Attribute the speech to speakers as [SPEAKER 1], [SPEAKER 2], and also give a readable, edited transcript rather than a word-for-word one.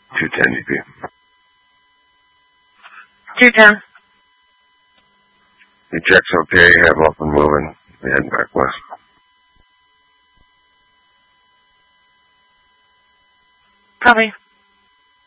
[SPEAKER 1] 210 DP.
[SPEAKER 2] 210.
[SPEAKER 1] The check's okay, have up and moving, and back west.
[SPEAKER 2] Copy.